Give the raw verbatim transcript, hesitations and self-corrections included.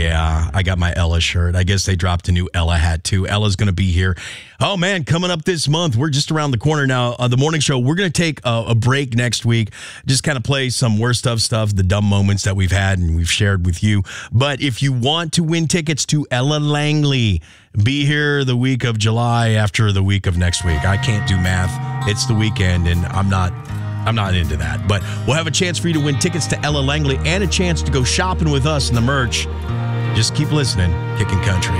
Yeah, I got my Ella shirt. I guess they dropped a new Ella hat, too. Ella's going to be here. Oh, man, coming up this month. We're just around the corner now. Uh, the morning show, we're going to take a, a break next week. Just kind of play some worst of stuff, the dumb moments that we've had and we've shared with you. But if you want to win tickets to Ella Langley, be here the week of July after the week of next week. I can't do math. It's the weekend, and I'm not... I'm not into that, but we'll have a chance for you to win tickets to Ella Langley and a chance to go shopping with us in the merch. Just keep listening, Kicking Country.